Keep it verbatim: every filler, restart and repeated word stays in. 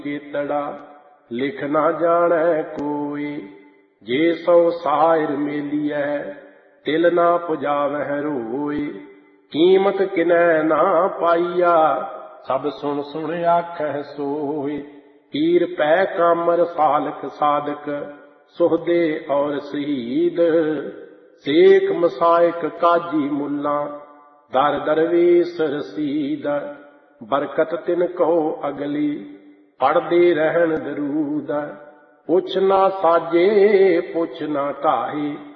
ਚੇਤੜਾ ਲਿਖ ਨਾ ਜਾਣੈ ਕੋਈ। ਜੇ ਸੋ ਸਾਇਰ ਮੇਲੀਐ ਤਿਲ ਨਾ ਪੁਜਾਵਹਿ ਰੋਏ। ਕੀਮਤ ਕਿਨੈ ਨਾ ਪਾਈਆ ਸਭ ਸੁਣ ਸੁਣ ਆਖਹਿ ਸੋਏ। ਪੀਰ ਪੈ ਕਾਮਰ ਸਾਲਕ ਸਾਧਕ ਸੁਹਦੇ ਔਰ ਸ਼ਹੀਦ। ਸੇਖ ਮਸਾਇਕ ਕਾਜੀ ਮੁੱਲਾ ਦਰ ਦਰਵੇਸ ਰਸੀਦ। ਬਰਕਤ ਤਿਨ ਕਹੋ ਅਗਲੀ ਪੜ੍ਹਦੇ ਰਹਿਣ ਦਰੂਦ। ਪੁੱਛ ਨਾ ਸਾਜੇ ਪੁੱਛ ਨਾ ਢਾਹੇ